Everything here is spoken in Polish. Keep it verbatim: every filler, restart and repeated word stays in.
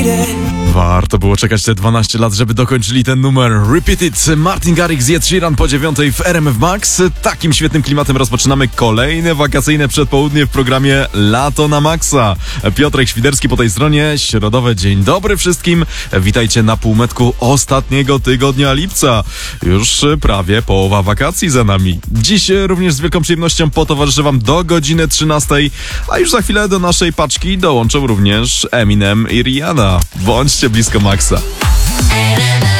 Warto było czekać te dwanaście lat, żeby dokończyli ten numer. Repeat It, Martin Garrix z Ed Sheeran po dziewiątej w R M F Max. Takim świetnym klimatem rozpoczynamy kolejne wakacyjne przedpołudnie w programie Lato na Maxa. Piotrek Świderski po tej stronie, środowe dzień dobry wszystkim. Witajcie na półmetku ostatniego tygodnia lipca. Już prawie połowa wakacji za nami. Dziś również z wielką przyjemnością potowarzyszę wam do godziny trzynastej, a już za chwilę do naszej paczki dołączą również Eminem i Rihanna. Bądźcie blisko Maxa.